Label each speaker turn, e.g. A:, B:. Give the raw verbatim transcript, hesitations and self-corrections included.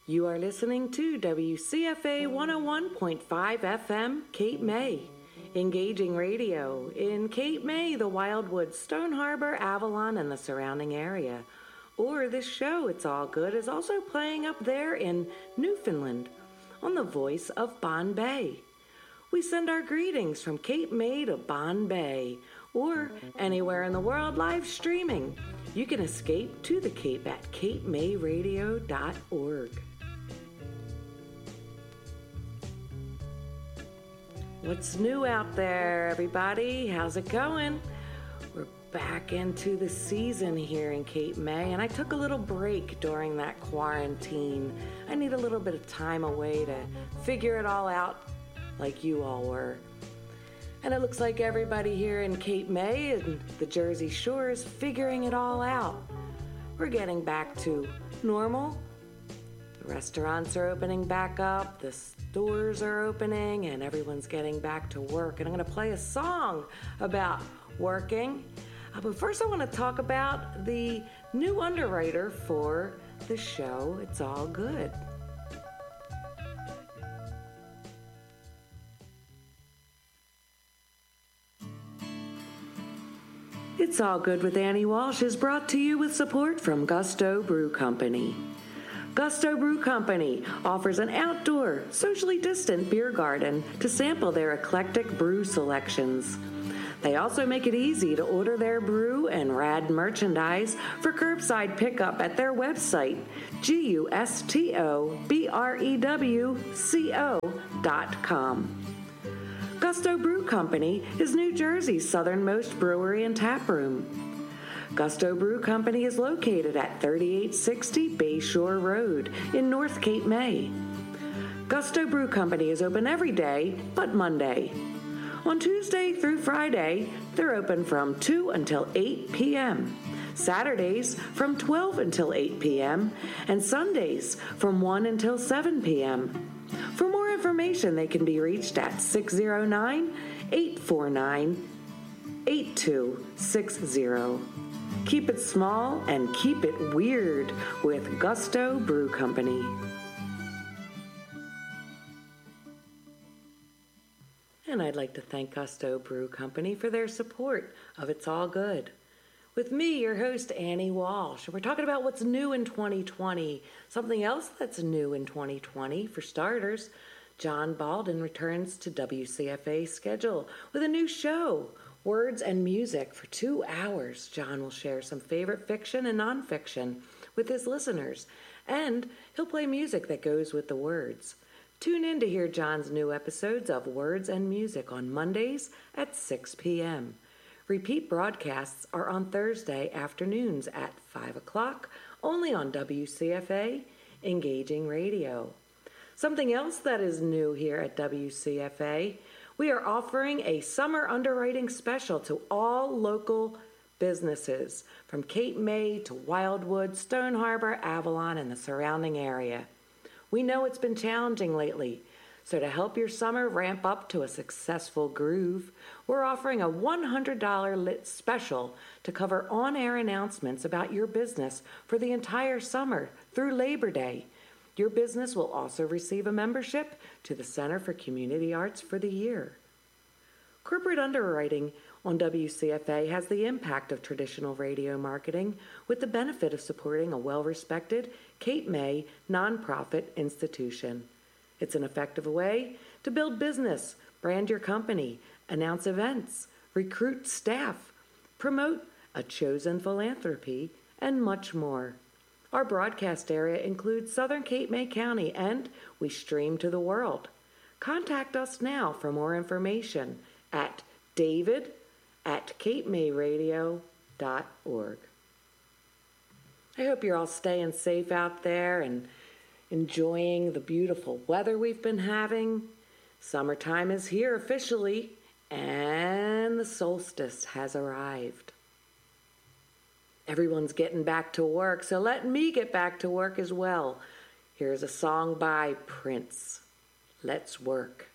A: You are listening to W C F A one oh one point five F M, Cape May. Engaging radio in Cape May, the Wildwood, Stone Harbor, Avalon, and the surrounding area. Or this show, It's All Good, is also playing up there in Newfoundland on the voice of Bonne Bay. We send our greetings from Cape May to Bonne Bay, or anywhere in the world live streaming. You can escape to the Cape at cape may radio dot org. What's new out there, everybody? How's it going? We're back into the season here in Cape May, and I took a little break during that quarantine. I need a little bit of time away to figure it all out like you all were. And it looks like everybody here in Cape May and the Jersey Shore is figuring it all out. We're getting back to normal. The restaurants are opening back up, the stores are opening, and everyone's getting back to work. And I'm going to play a song about working. Uh, but first I want to talk about the new underwriter for the show, It's All Good. It's All Good with Annie Walsh is brought to you with support from Gusto Brew Company. Gusto Brew Company offers an outdoor, socially distant beer garden to sample their eclectic brew selections. They also make it easy to order their brew and rad merchandise for curbside pickup at their website, G U S T O B R E W C O dot com. Gusto Brew Company is New Jersey's southernmost brewery and tap room. Gusto Brew Company is located at thirty-eight sixty Bayshore Road in North Cape May. Gusto Brew Company is open every day but Monday. On Tuesday through Friday, they're open from two until eight p.m., Saturdays from twelve until eight p.m., and Sundays from one until seven p.m. For more information, they can be reached at six oh nine, eight four nine, eight two six zero. Keep it small and keep it weird with Gusto Brew Company. And I'd like to thank Gusto Brew Company for their support of It's All Good. With me, your host, Annie Walsh. We're talking about what's new in twenty twenty. Something else that's new in twenty twenty, for starters, John Baldwin returns to W C F A's schedule with a new show, Words and Music. For two hours, John will share some favorite fiction and nonfiction with his listeners, and he'll play music that goes with the words. Tune in to hear John's new episodes of Words and Music on Mondays at six p.m. Repeat broadcasts are on Thursday afternoons at five o'clock, only on W C F A, Engaging Radio. Something else that is new here at W C F A, we are offering a summer underwriting special to all local businesses from Cape May to Wildwood, Stone Harbor, Avalon, and the surrounding area. We know it's been challenging lately, so to help your summer ramp up to a successful groove, we're offering a one hundred dollars lit special to cover on-air announcements about your business for the entire summer through Labor Day. Your business will also receive a membership to the Center for Community Arts for the year. Corporate underwriting on W C F A has the impact of traditional radio marketing with the benefit of supporting a well-respected Cape May nonprofit institution. It's an effective way to build business, brand your company, announce events, recruit staff, promote a chosen philanthropy, and much more. Our broadcast area includes Southern Cape May County, and we stream to the world. Contact us now for more information at david at cape may radio dot org. I hope you're all staying safe out there and enjoying the beautiful weather we've been having. Summertime is here officially, and the solstice has arrived. Everyone's getting back to work, so let me get back to work as well. Here's a song by Prince, Let's Work.